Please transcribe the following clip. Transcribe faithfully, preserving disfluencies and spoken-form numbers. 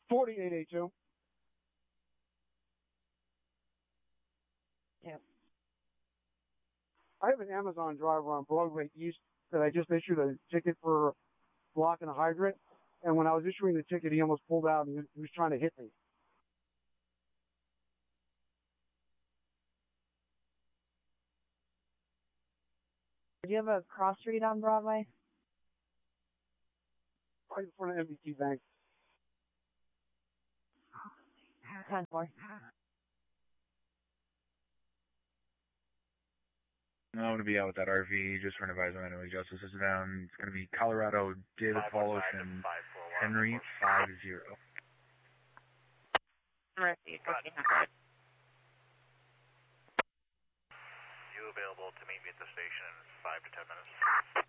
forty-eight eighty-two. Yeah. I have an Amazon driver on Broadway East that I just issued a ticket for blocking a hydrant. And when I was issuing the ticket, he almost pulled out and he was, he was trying to hit me. Do you have a cross street on Broadway? Right in front of M B T Bank. ten four. I'm going to be out with that R V just for an advisement. Anyway, Justice is down. It's going to be Colorado, David Paulos, and Henry five zero. Mercy, fourteen hundred. You available to meet me at the station in five to ten minutes?